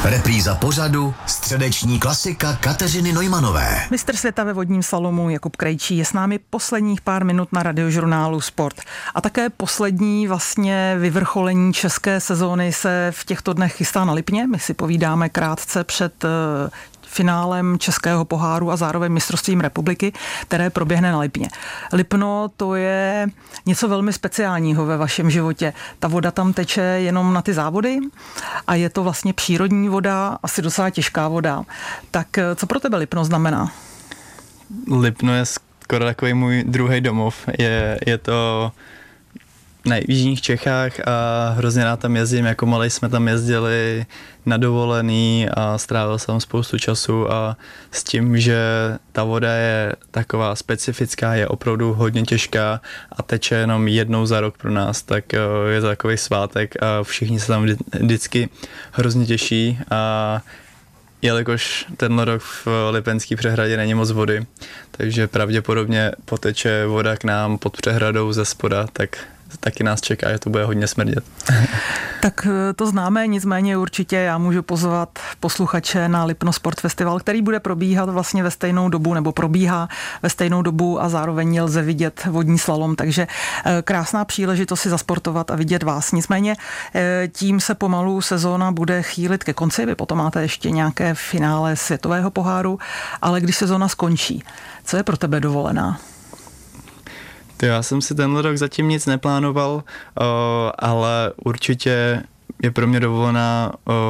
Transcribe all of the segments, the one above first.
Repríza pořadu středeční klasika Kateřiny Neumanové. Mistr světa ve vodním slalomu Jakub Krejčí je s námi posledních pár minut na Radiožurnálu Sport. A také poslední vlastně vyvrcholení české sezóny se v těchto dnech chystá na Lipně. My si povídáme krátce před finálem Českého poháru a zároveň mistrovstvím republiky, které proběhne na Lipně. Lipno, to je něco velmi speciálního ve vašem životě. Ta voda tam teče jenom na ty závody a je to vlastně přírodní voda, asi docela těžká voda. Tak co pro tebe Lipno znamená? Lipno je skoro takový můj druhý domov. Je to na jižních Čechách a hrozně rád tam jezdím. Jako malej jsme tam jezdili na dovolený a strávil jsem spoustu času a s tím, že ta voda je taková specifická, je opravdu hodně těžká a teče jenom jednou za rok pro nás, tak je to takový svátek a všichni se tam vždycky hrozně těší a jelikož tenhle rok v Lipenské přehradě není moc vody, takže pravděpodobně poteče voda k nám pod přehradou ze spoda, tak taky nás čeká, že to bude hodně smrdět. Tak to známe, nicméně určitě já můžu pozvat posluchače na Lipno Sport Festival, který bude probíhat vlastně ve stejnou dobu, nebo probíhá ve stejnou dobu a zároveň lze vidět vodní slalom, takže krásná příležitost si zasportovat a vidět vás. Nicméně tím se pomalu sezóna bude chýlit ke konci, vy potom máte ještě nějaké finále světového poháru, ale když sezóna skončí, co je pro tebe dovolená? Já jsem si tenhle rok zatím nic neplánoval, ale určitě je pro mě dovolená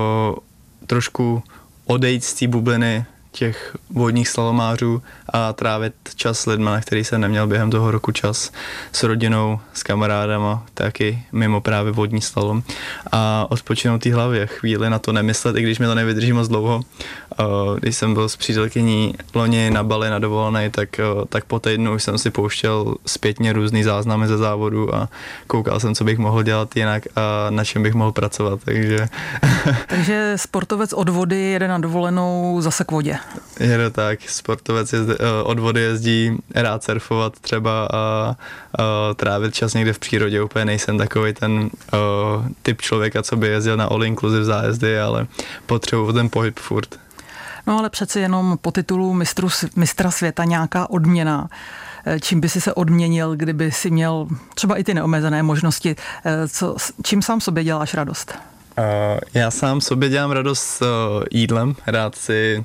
trošku odejít z té bubliny těch vodních slalomářů a trávit čas s lidmi, na který jsem neměl během toho roku čas, s rodinou, s kamarádama, taky mimo právě vodní slalom a odpočinout té hlavě, chvíli na to nemyslet, i když mi to nevydrží moc dlouho. Když jsem byl s přítelkyní loni na Bali na dovolené, tak po týdnu už jsem si pouštěl zpětně různý záznamy ze závodu a koukal jsem, co bych mohl dělat jinak a na čem bych mohl pracovat, takže... Takže sportovec od vody jede na dovolenou zase k vodě. Je to tak, sportovec od vody jezdí rád surfovat třeba a trávit čas někde v přírodě. Úplně nejsem takovej ten typ člověka, co by jezdil na all inclusive zájezdy, ale potřebuji ten pohyb furt. No ale přeci jenom po titulu mistra světa nějaká odměna. Čím by si se odměnil, kdyby si měl třeba i ty neomezené možnosti? Čím sám sobě děláš radost? Já sám sobě dělám radost jídlem, rád si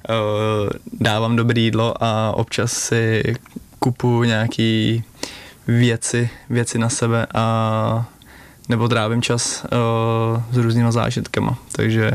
dávám dobré jídlo a občas si kupuju nějaký věci na sebe a nebo trávím čas s různýma zážitkama, takže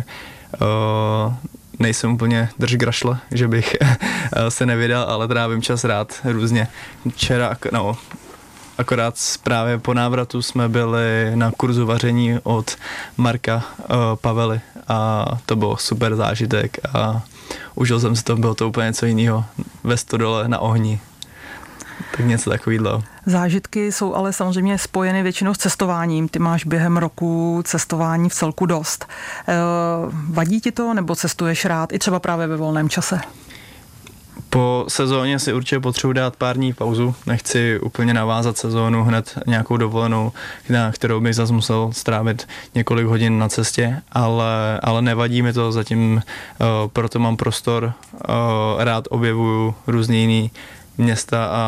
nejsem úplně držgrašle, že bych se nevydal, ale trávím čas rád různě. Včera, akorát právě po návratu jsme byli na kurzu vaření od Marka Pavely a to byl super zážitek a užil jsem si to, bylo to úplně něco jiného ve stodole na ohni. Tak něco takového. Zážitky jsou ale samozřejmě spojeny většinou s cestováním. Ty máš během roku cestování v celku dost. Vadí ti to, nebo cestuješ rád i třeba právě ve volném čase? Po sezóně si určitě potřebuji dát pár dní pauzu. Nechci úplně navázat sezónu hned nějakou dovolenou, na kterou bych zase musel strávit několik hodin na cestě, ale nevadí mi to, zatím proto mám prostor, rád objevuju různý jiný města a